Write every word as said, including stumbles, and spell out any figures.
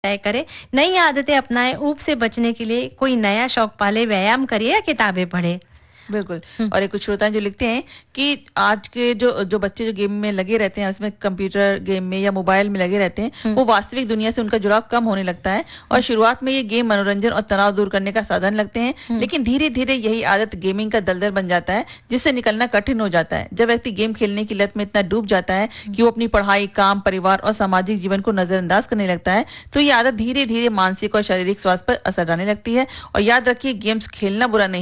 तय करें, नई आदतें अपनाएं, ऊब से बचने के लिए कोई नया शौक पाले, व्यायाम करे या किताबें पढ़े। बिल्कुल। हुँ, और एक कुछ श्रोता जो लिखते हैं कि आज के जो जो बच्चे जो गेम में लगे रहते हैं, उसमें कंप्यूटर गेम में या मोबाइल में लगे रहते हैं, हुँ, वो वास्तविक दुनिया से उनका जुड़ाव कम होने लगता है और हुँ, शुरुआत में ये गेम मनोरंजन और तनाव दूर करने का साधन लगते हैं, हुँ, लेकिन धीरे-धीरे यही आदत गेमिंग का दलदल बन जाता है, जिससे निकलना कठिन हो जाता है। जब व्यक्ति गेम खेलने की लत में इतना डूब जाता है हुँ। कि वो अपनी पढ़ाई, काम, परिवार और सामाजिक जीवन को नजरअंदाज करने लगता है, तो ये आदत धीरे-धीरे मानसिक और शारीरिक स्वास्थ्य पर असर डालने लगती है। और याद रखिए, गेम्स खेलना बुरा नहीं